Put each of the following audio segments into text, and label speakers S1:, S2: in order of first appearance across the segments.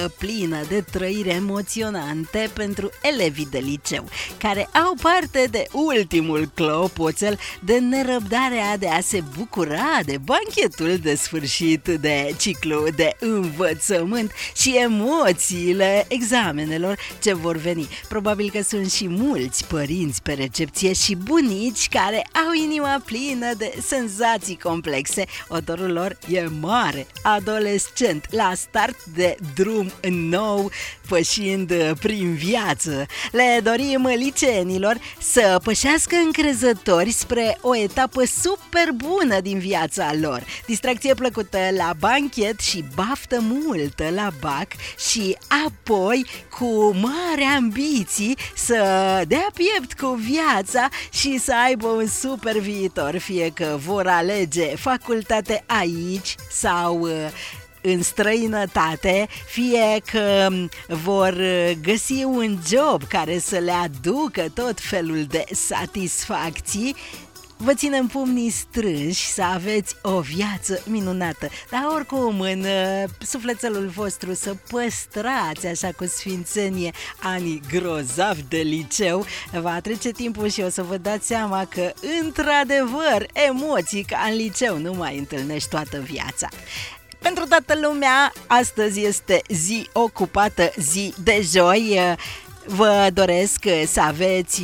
S1: plină de trăiri emoționante pentru elevii de liceu, care au parte de ultimul clopoțel de nerăbdarea de a se bucura de banchetul de sfârșit de ciclu de învățământ și emoțiile examenelor ce vor veni. Probabil că sunt și mulți părinți pe recepție și bunici care au inima plină de senzații complexe. Odorul lor e mare, adolescent, la start de drum nou, pășind prin viață. Le dorim liceenilor să pășească încrezători spre o etapă super bună din viața lor. Distracție plăcută la banchet și baftă multă la bac și apoi cu mari ambiții să dea piept cu viața și să aibă un super viitor, fie că vor alege facultate aici sau în străinătate, fie că vor găsi un job care să le aducă tot felul de satisfacții. Vă ținem pumnii strânși să aveți o viață minunată, dar oricum în sufletelul vostru să păstrați așa cu sfințenie anii grozavi de liceu. Va trece timpul și o să vă dați seama că într-adevăr emoții ca în liceu nu mai întâlnești toată viața. Pentru toată lumea, astăzi este zi ocupată, zi de joi. Vă doresc să aveți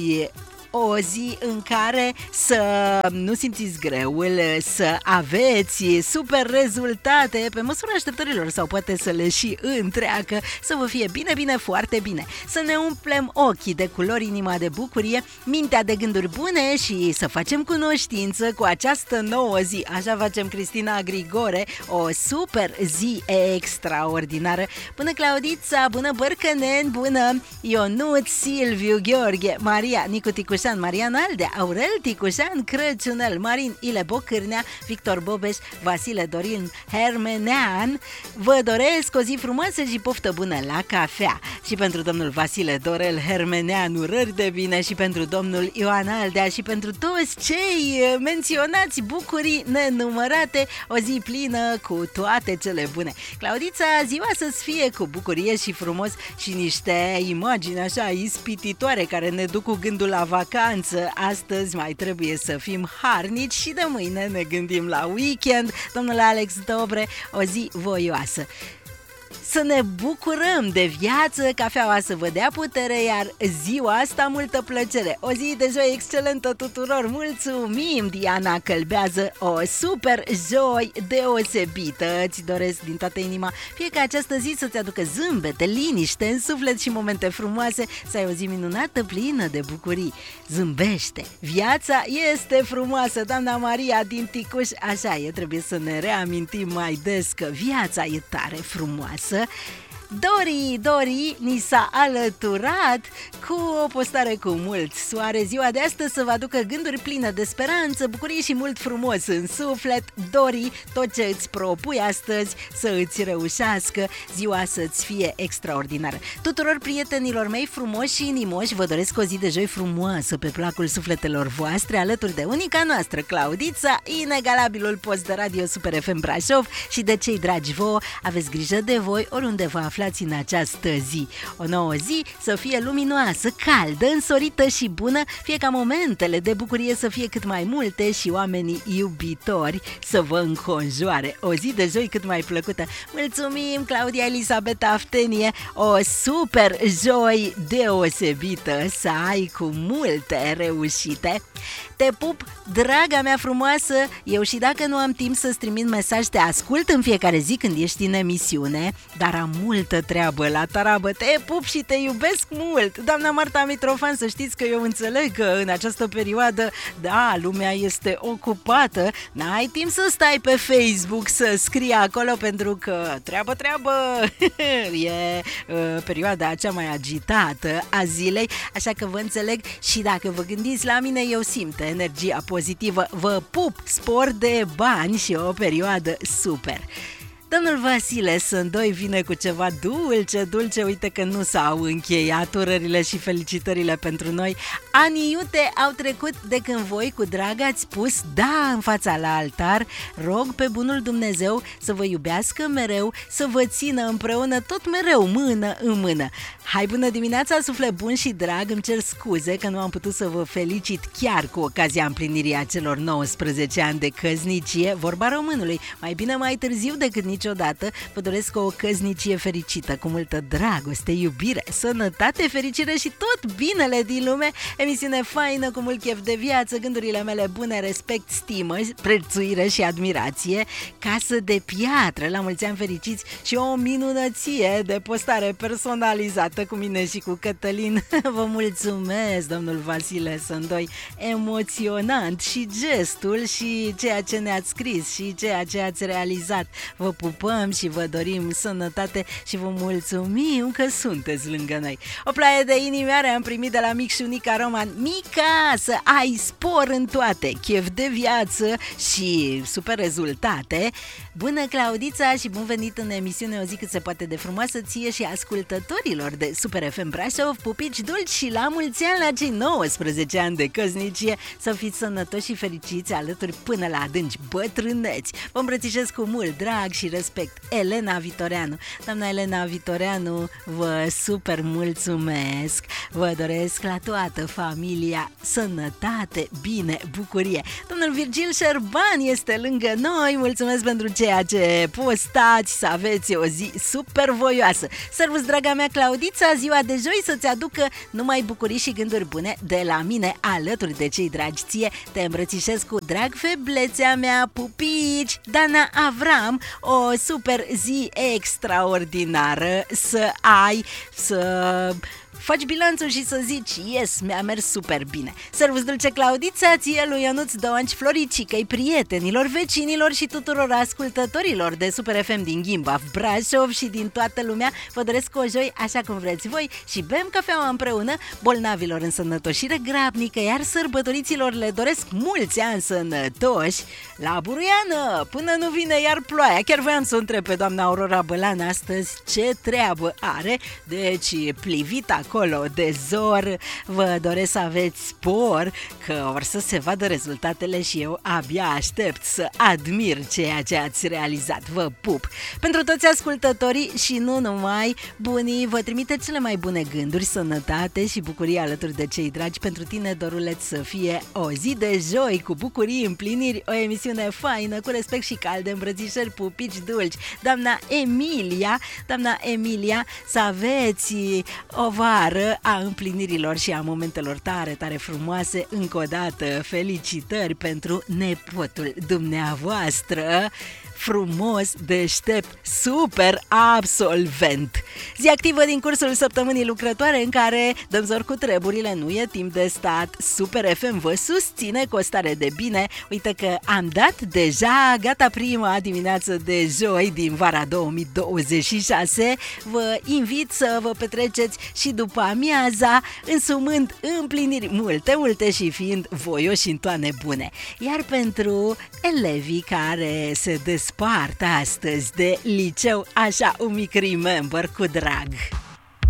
S1: o zi în care să nu simțiți greul, să aveți super rezultate pe măsura așteptărilor sau poate să le și întreacă, să vă fie bine, bine, foarte bine. Să ne umplem ochii de culori, inima de bucurie, mintea de gânduri bune și să facem cunoștință cu această nouă zi. Așa facem, Cristina Grigore, o super zi extraordinară. Bună Claudița, bună Bărcănen, bună Ionuț, Silviu, Gheorghe, Maria, Nicu Ticușan, Marian Aldea, Aurel Ticușan, Crăciunel, Marin Ile Bocârnea, Victor Bobeș, Vasile Dorin Hermenean. Vă doresc o zi frumoasă și poftă bună la cafea. Și pentru domnul Vasile Dorel Hermenean, urări de bine, și pentru domnul Ioan Aldea și pentru toți cei menționați, bucurii nenumărate, o zi plină cu toate cele bune. Claudița, ziua să-ți fie cu bucurie și frumos și niște imagini așa ispititoare care ne duc cu gândul la vacanță. Astăzi mai trebuie să fim harnici și de mâine ne gândim la weekend. Domnule Alex Dobre, o zi voioasă. Să ne bucurăm de viață, cafeaua să vă dea putere, iar ziua asta multă plăcere. O zi de joi excelentă tuturor, mulțumim! Diana Călbează, o super joi deosebită. Îți doresc din toată inima fie ca această zi să-ți aducă zâmbete, liniște în suflet și momente frumoase, să ai o zi minunată plină de bucurii. Zâmbește! Viața este frumoasă, doamna Maria din Ticuș, așa e, trebuie să ne reamintim mai des că viața e tare frumoasă. Dori ni s-a alăturat cu o postare cu mult soare. Ziua de astăzi să vă aducă gânduri pline de speranță, bucurie și mult frumos în suflet. Dori, tot ce îți propui astăzi să îți reușească, ziua să-ți fie extraordinară. Tuturor prietenilor mei frumoși și inimoși vă doresc o zi de joi frumoasă pe placul sufletelor voastre, alături de unica noastră Claudița, inegalabilul post de radio Super FM Brașov, și de cei dragi vouă, aveți grijă de voi oriunde vă aflați în această zi. O nouă zi să fie luminoasă, caldă, însorită și bună, fie ca momentele de bucurie să fie cât mai multe și oamenii iubitori să vă înconjoare. O zi de joi cât mai plăcută. Mulțumim, Claudia Elisabeta Aftenie, o super joi deosebită să ai cu multe reușite. Te pup, draga mea frumoasă, eu și dacă nu am timp să-ți trimit mesaj, te ascult în fiecare zi când ești în emisiune, dar am multă treabă la tarabă. Te pup și te iubesc mult. Doamna Marta Mitrofan, să știți că eu înțeleg că în această perioadă, da, lumea este ocupată, n-ai timp să stai pe Facebook să scrii acolo pentru că treabă e perioada cea mai agitată a zilei, așa că vă înțeleg și dacă vă gândiți la mine, eu simt energia pozitivă. Vă pup, spor de bani și o perioadă super. Domnul Vasile Sândoi vine cu ceva dulce, uite că nu s-au încheiat urările și felicitările pentru noi. Anii iute au trecut de când voi cu drag ați spus da în fața la altar. Rog pe bunul Dumnezeu să vă iubească mereu, să vă țină împreună tot mereu, mână în mână. Hai, bună dimineața, suflet bun și drag, îmi cer scuze că nu am putut să vă felicit chiar cu ocazia împlinirii acelor 19 ani de căsnicie, vorba românului, mai bine mai târziu decât niciodată. Vă doresc o căsnicie fericită, cu multă dragoste, iubire, sănătate, fericire și tot binele din lume. Emisiune faină, cu mult chef de viață, gândurile mele bune, respect, stimă, prețuire și admirație. Casă de piatră, la mulți ani fericiți și o minunăție de postare personalizată cu mine și cu Cătălin. Vă mulțumesc, domnul Vasile Sândoi, emoționant și gestul și ceea ce ne-ați scris și ceea ce ați realizat. Vă pupăm și vă dorim sănătate și vă mulțumim că sunteți lângă noi. O ploaie de inimioare am primit de la Micșunica Roman. Mica, să ai spor în toate, chef de viață și super rezultate. Bună, Claudița, și bun venit în emisiune O zi cât se poate de frumoasă ție și ascultătorilor de Super FM Brașov, pupici dulci și la mulți ani la cei 19 ani de căsnicie. Să fiți sănătoși și fericiți alături până la adânci bătrâneți. Vă îmbrățișez cu mult drag și respect, Elena Vitoreanu. Doamna Elena Vitoreanu, vă super mulțumesc. Vă doresc la toată familia sănătate, bine, bucurie. Domnul Virgil Șerban este lângă noi. Mulțumesc pentru ceea ce postați, să aveți o zi super voioasă. Servus, draga mea Claudița, ziua de joi să-ți aducă numai bucurii și gânduri bune de la mine, alături de cei dragi ție. Te îmbrățișez cu drag, feblețea mea, pupici. Dana Avram, o super zi extraordinară să ai, să faci bilanțul și să zici, yes, mi-a mers super bine. Servus, dulce Claudița, ție lui Ionuț Doanci, Floricicăi, prietenilor, vecinilor și tuturor ascultătorilor de Super FM din Ghimbaf, Brașov și din toată lumea. Vă doresc o joi așa cum vreți voi și bem cafeaua împreună, bolnavilor în sănătoșire grabnică, iar sărbătoriților le doresc mulți ani sănătoși. La Buruiană, până nu vine iar ploaia. Chiar voiam să o întreb pe doamna Aurora Bălan astăzi ce treabă are, deci plivit acolo de zor. Vă doresc să aveți spor, că or să se vadă rezultatele și eu abia aștept să admir ceea ce ați realizat. Vă pup! Pentru toți ascultătorii și nu numai, bunii, vă trimite cele mai bune gânduri, sănătate și bucurie alături de cei dragi. Pentru tine, doruleț, să fie o zi de joi cu bucurii, împliniri, o emisiune faină, cu respect și calde, îmbrățișări, pupici dulci. Doamna Emilia, să aveți o vară a împlinirilor și a momentelor tare frumoase. Încă o dată, felicitări pentru nepotul dumneavoastră, frumos, deștept, super absolvent. Zi activă din cursul săptămânii lucrătoare în care dăm zor cu treburile, nu e timp de stat. Super FM vă susține cu o stare de bine. Uite că am dat deja gata prima dimineață de joi din vara 2026. Vă invit să vă petreceți și după amiaza însumând împliniri multe și fiind voioși în toane bune. Iar pentru elevii care se despart astăzi de liceu, așa un mic remember cu drag.